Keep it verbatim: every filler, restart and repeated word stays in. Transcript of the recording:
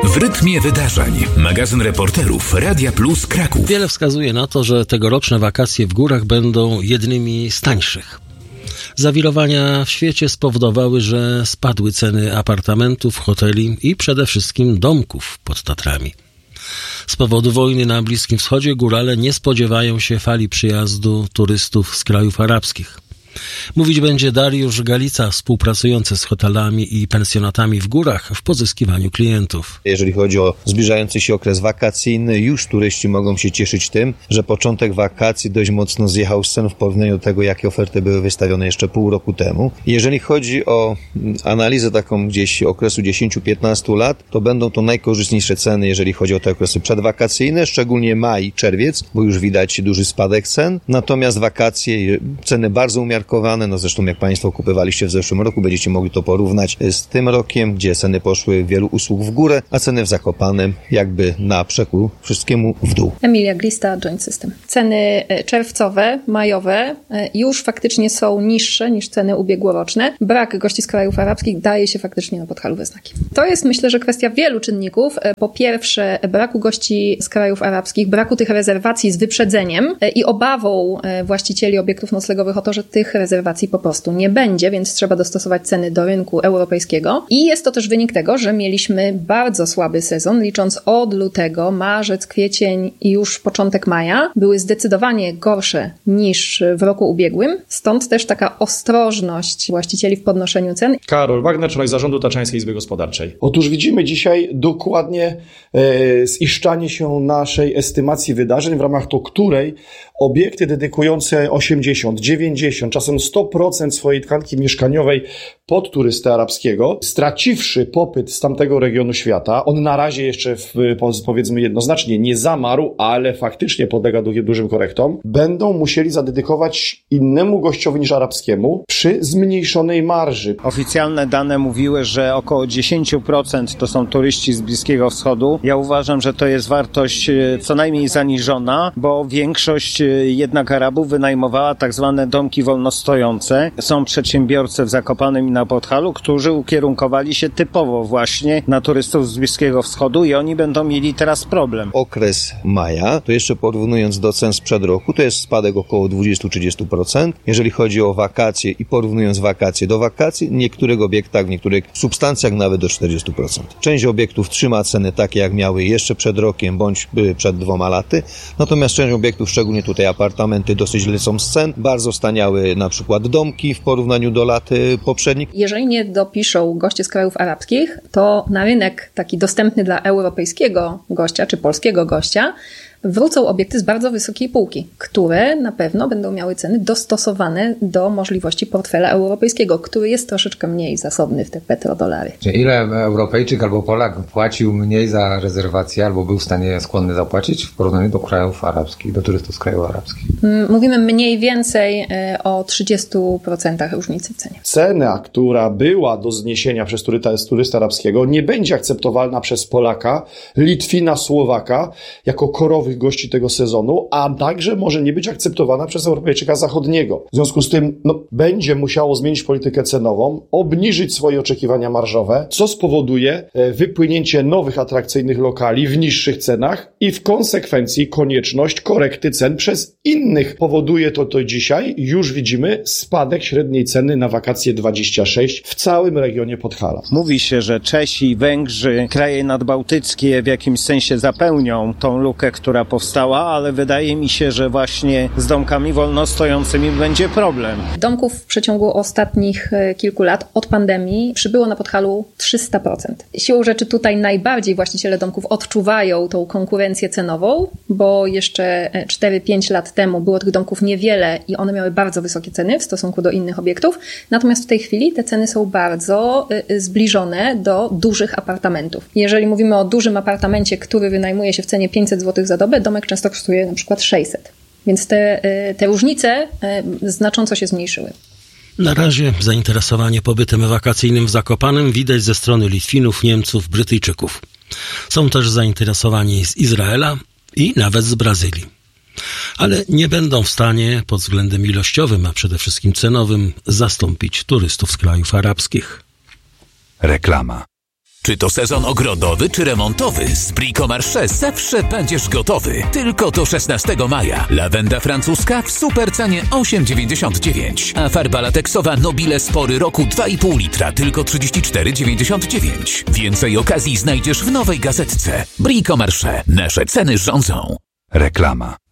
W rytmie wydarzeń. Magazyn reporterów Radia Plus Kraków. Wiele wskazuje na to, że tegoroczne wakacje w górach będą jednymi z tańszych. Zawirowania w świecie spowodowały, że spadły ceny apartamentów, hoteli i przede wszystkim domków pod Tatrami. Z powodu wojny na Bliskim Wschodzie górale nie spodziewają się fali przyjazdu turystów z krajów arabskich. Mówić będzie Dariusz Galica, współpracujący z hotelami i pensjonatami w górach w pozyskiwaniu klientów. Jeżeli chodzi o zbliżający się okres wakacyjny, już turyści mogą się cieszyć tym, że początek wakacji dość mocno zjechał z cen w porównaniu do tego, jakie oferty były wystawione jeszcze pół roku temu. Jeżeli chodzi o analizę taką gdzieś okresu dziesięć do piętnastu lat, to będą to najkorzystniejsze ceny, jeżeli chodzi o te okresy przedwakacyjne, szczególnie maj, czerwiec, bo już widać duży spadek cen. Natomiast wakacje, ceny bardzo umiarkowane, no zresztą jak Państwo kupywaliście w zeszłym roku, będziecie mogli to porównać z tym rokiem, gdzie ceny poszły wielu usług w górę, a ceny w Zakopanem jakby na przekór wszystkiemu w dół. Emilia Glista, Joint System. Ceny czerwcowe, majowe już faktycznie są niższe niż ceny ubiegłoroczne. Brak gości z krajów arabskich daje się faktycznie na Podhalu we znaki. To jest, myślę, że kwestia wielu czynników. Po pierwsze, braku gości z krajów arabskich, braku tych rezerwacji z wyprzedzeniem i obawą właścicieli obiektów noclegowych o to, że tych rezerwacji po prostu nie będzie, więc trzeba dostosować ceny do rynku europejskiego. I jest to też wynik tego, że mieliśmy bardzo słaby sezon, licząc od lutego, marzec, kwiecień i już początek maja, były zdecydowanie gorsze niż w roku ubiegłym. Stąd też taka ostrożność właścicieli w podnoszeniu cen. Karol Wagner, członek zarządu Tatrzańskiej Izby Gospodarczej. Otóż widzimy dzisiaj dokładnie e, ziszczanie się naszej estymacji wydarzeń, w ramach to której obiekty dedykujące osiemdziesiąt, dziewięćdziesiąt, czasem sto procent swojej tkanki mieszkaniowej pod turystę arabskiego, straciwszy popyt z tamtego regionu świata, on na razie jeszcze w, powiedzmy jednoznacznie nie zamarł, ale faktycznie podlega dużym korektom, będą musieli zadedykować innemu gościowi niż arabskiemu przy zmniejszonej marży. Oficjalne dane mówiły, że około dziesięć procent to są turyści z Bliskiego Wschodu. Ja uważam, że to jest wartość co najmniej zaniżona, bo większość jednak Arabów wynajmowała tak zwane domki wolnostojące. Są przedsiębiorcy w Zakopanem i na Podhalu, którzy ukierunkowali się typowo właśnie na turystów z Bliskiego Wschodu i oni będą mieli teraz problem. Okres maja, to jeszcze porównując do cen sprzed roku, to jest spadek około dwadzieścia do trzydziestu procent. Jeżeli chodzi o wakacje i porównując wakacje do wakacji, w niektórych obiektach, w niektórych substancjach nawet do czterdziestu procent. Część obiektów trzyma ceny takie, jak miały jeszcze przed rokiem, bądź przed dwoma laty. Natomiast część obiektów, szczególnie tutaj apartamenty, dosyć lecą z cen. Bardzo staniały na przykład domki w porównaniu do lat poprzednich. Jeżeli nie dopiszą goście z krajów arabskich, to na rynek taki dostępny dla europejskiego gościa czy polskiego gościa wrócą obiekty z bardzo wysokiej półki, które na pewno będą miały ceny dostosowane do możliwości portfela europejskiego, który jest troszeczkę mniej zasobny w te petrodolary. Ile Europejczyk albo Polak płacił mniej za rezerwację albo był w stanie skłonny zapłacić w porównaniu do krajów arabskich, do turystów z krajów arabskich? Mówimy mniej więcej o trzydziestu procentach różnicy w cenie. Cena, która była do zniesienia przez turysta, turysta arabskiego, nie będzie akceptowalna przez Polaka, Litwina, Słowaka jako korowy gości tego sezonu, a także może nie być akceptowana przez Europejczyka zachodniego. W związku z tym no, będzie musiało zmienić politykę cenową, obniżyć swoje oczekiwania marżowe, co spowoduje wypłynięcie nowych atrakcyjnych lokali w niższych cenach i w konsekwencji konieczność korekty cen przez innych. Powoduje to to dzisiaj, już widzimy, spadek średniej ceny na wakacje dwadzieścia sześć w całym regionie Podhala. Mówi się, że Czesi, Węgrzy, kraje nadbałtyckie w jakimś sensie zapełnią tą lukę, która powstała, ale wydaje mi się, że właśnie z domkami wolnostojącymi będzie problem. Domków w przeciągu ostatnich kilku lat od pandemii przybyło na Podhalu trzysta procent. Siłą rzeczy tutaj najbardziej właściciele domków odczuwają tą konkurencję cenową, bo jeszcze cztery pięć lat temu było tych domków niewiele i one miały bardzo wysokie ceny w stosunku do innych obiektów. Natomiast w tej chwili te ceny są bardzo zbliżone do dużych apartamentów. Jeżeli mówimy o dużym apartamencie, który wynajmuje się w cenie pięćset złotych za dobę, domek często kosztuje na przykład sześćset. Więc te, te różnice znacząco się zmniejszyły. Na razie zainteresowanie pobytem wakacyjnym w Zakopanem widać ze strony Litwinów, Niemców, Brytyjczyków. Są też zainteresowani z Izraela i nawet z Brazylii. Ale nie będą w stanie pod względem ilościowym, a przede wszystkim cenowym zastąpić turystów z krajów arabskich. Reklama. Czy to sezon ogrodowy czy remontowy? Z Bricomarché zawsze będziesz gotowy. Tylko do szesnastego maja. Lawenda francuska w supercenie osiem dziewięćdziesiąt dziewięć. A farba lateksowa Nobile Spory roku dwa i pół litra tylko trzydzieści cztery dziewięćdziesiąt dziewięć. Więcej okazji znajdziesz w nowej gazetce. Bricomarché. Nasze ceny rządzą. Reklama.